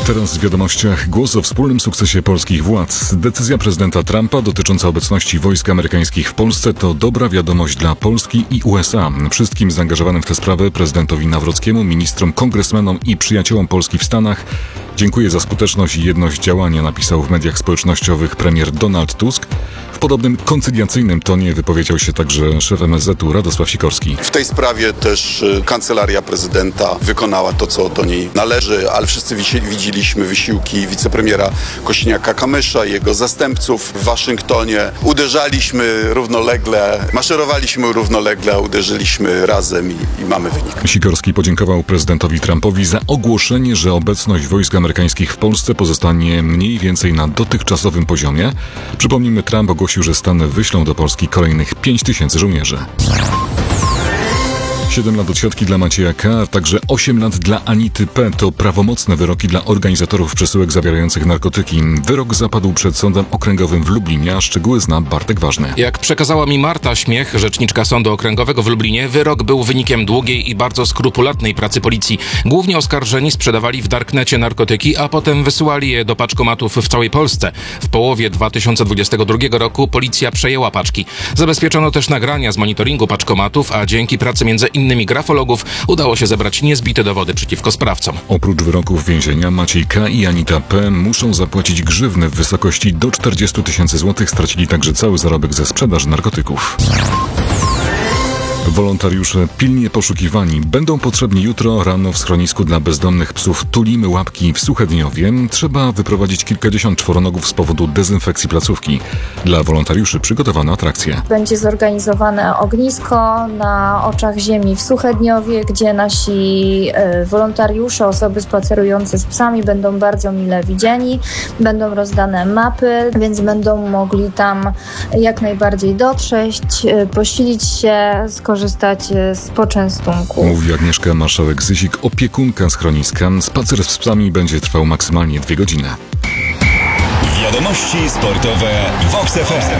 Teraz w wiadomościach głos o wspólnym sukcesie polskich władz. Decyzja prezydenta Trumpa dotycząca obecności wojsk amerykańskich w Polsce to dobra wiadomość dla Polski i USA. Wszystkim zaangażowanym w tę sprawę, prezydentowi Nawrockiemu, ministrom, kongresmenom i przyjaciołom Polski w Stanach dziękuję za skuteczność i jedność działania, napisał w mediach społecznościowych premier Donald Tusk. W podobnym koncyliacyjnym tonie wypowiedział się także szef MSZ-u Radosław Sikorski. W tej sprawie też kancelaria prezydenta wykonała to, co do niej należy, ale wszyscy widzieliśmy wysiłki wicepremiera Kosiniaka-Kamysza i jego zastępców w Waszyngtonie. Uderzaliśmy równolegle, maszerowaliśmy równolegle, uderzyliśmy razem i mamy wynik. Sikorski podziękował prezydentowi Trumpowi za ogłoszenie, że obecność wojsk amerykańskich w Polsce pozostanie mniej więcej na dotychczasowym poziomie. Przypomnijmy, Trump ogłosił, że Stany wyślą do Polski kolejnych 5000 żołnierzy. 7 lat odsiadki dla Macieja K., a także 8 lat dla Anity P. to prawomocne wyroki dla organizatorów przesyłek zawierających narkotyki. Wyrok zapadł przed Sądem Okręgowym w Lublinie, a szczegóły zna Bartek Ważny. Jak przekazała mi Marta Śmiech, rzeczniczka Sądu Okręgowego w Lublinie, wyrok był wynikiem długiej i bardzo skrupulatnej pracy policji. Głównie oskarżeni sprzedawali w darknecie narkotyki, a potem wysyłali je do paczkomatów w całej Polsce. W połowie 2022 roku policja przejęła paczki. Zabezpieczono też nagrania z monitoringu paczkomatów, a dzięki pracy między innymi grafologów udało się zebrać niezbite dowody przeciwko sprawcom. Oprócz wyroków więzienia Maciej K. i Anita P. muszą zapłacić grzywny w wysokości do 40 000 złotych. Stracili także cały zarobek ze sprzedaży narkotyków. Wolontariusze pilnie poszukiwani będą potrzebni jutro rano w schronisku dla bezdomnych psów Tulimy Łapki w Suchedniowie. Trzeba wyprowadzić kilkadziesiąt czworonogów z powodu dezynfekcji placówki. Dla wolontariuszy przygotowano atrakcje. Będzie zorganizowane ognisko na oczach ziemi w Suchedniowie, gdzie nasi wolontariusze, osoby spacerujące z psami będą bardzo mile widziani. Będą rozdane mapy, więc będą mogli tam jak najbardziej dotrzeć, posilić się, skorzystać z poczęstunku. Mówi Agnieszka Marszałek-Zyzik, opiekunka schroniska. Spacer z psami będzie trwał maksymalnie 2 godziny. Wiadomości sportowe w Vox FM.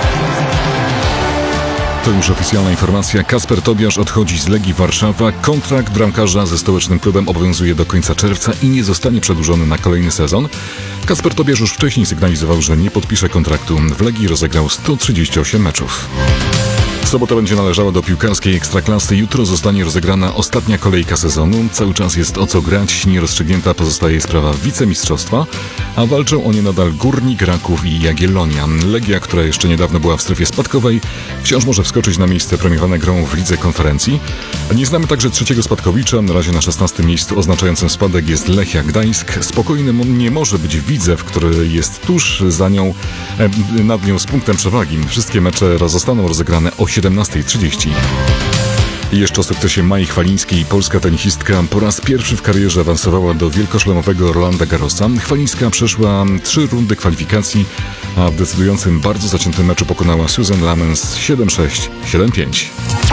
To już oficjalna informacja. Kasper Tobiasz odchodzi z Legii Warszawa. Kontrakt bramkarza ze stołecznym klubem obowiązuje do końca czerwca i nie zostanie przedłużony na kolejny sezon. Kasper Tobiasz już wcześniej sygnalizował, że nie podpisze kontraktu. W Legii rozegrał 138 meczów. Sobota będzie należała do piłkarskiej Ekstraklasy. Jutro zostanie rozegrana ostatnia kolejka sezonu. Cały czas jest o co grać. Nierozstrzygnięta pozostaje sprawa wicemistrzostwa, a walczą o nie nadal Górnik, Raków i Jagiellonia. Legia, która jeszcze niedawno była w strefie spadkowej, wciąż może wskoczyć na miejsce premiowane grą w Lidze Konferencji. Nie znamy także trzeciego spadkowicza. Na razie na 16. miejscu oznaczającym spadek jest Lechia Gdańsk. Spokojny nie może być Widzew, który jest tuż za nią, nad nią z punktem przewagi. Wszystkie mecze zostaną rozegrane o 17:30. I jeszcze o sukcesie Mai Chwalińskiej. Polska tenisistka po raz pierwszy w karierze awansowała do wielkoszlemowego Rolanda Garrosa. Chwalińska przeszła 3 rundy kwalifikacji, a w decydującym, bardzo zaciętym meczu pokonała Susan Lamens 7-6, 7-5.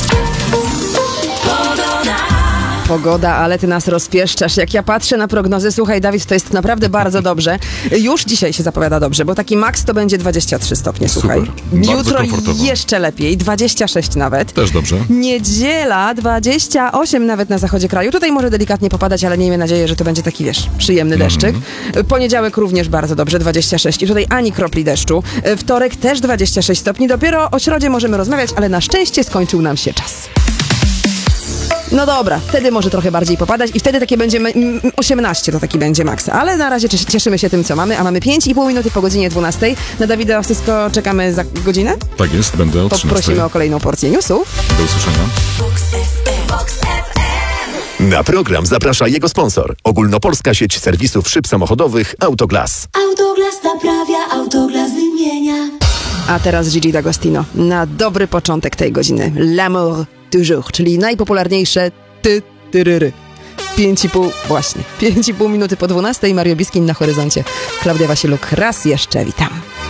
Pogoda, ale ty nas rozpieszczasz. Jak ja patrzę na prognozy, słuchaj, Dawid, to jest naprawdę bardzo dobrze. Już dzisiaj się zapowiada dobrze, bo taki maks to będzie 23 stopnie, słuchaj. Super. Jutro komfortowo. jeszcze lepiej, 26 nawet. Też dobrze. Niedziela 28 nawet na zachodzie kraju. Tutaj może delikatnie popadać, ale miejmy nadzieję, że to będzie taki, wiesz, przyjemny deszczyk. Poniedziałek również bardzo dobrze, 26 i tutaj ani kropli deszczu. Wtorek też 26 stopni. Dopiero o środzie możemy rozmawiać, ale na szczęście skończył nam się czas. No dobra, wtedy może trochę bardziej popadać i wtedy takie będzie 18 to taki będzie maks. Ale na razie cieszymy się tym, co mamy, a mamy 5,5 minuty po godzinie 12. Na Dawida wszystko czekamy za godzinę? Tak jest, będę o 13:00. Poprosimy o kolejną porcję newsów. Do usłyszenia. Na program zaprasza jego sponsor. Ogólnopolska sieć serwisów szyb samochodowych Autoglas. Autoglas naprawia, Autoglas wymienia. A teraz Gigi D'Agostino na dobry początek tej godziny. L'amour toujours, czyli najpopularniejsze tyryry. 5,5 minuty po 12. Mario Biskin na horyzoncie. Klaudia Wasiluk, raz jeszcze witam.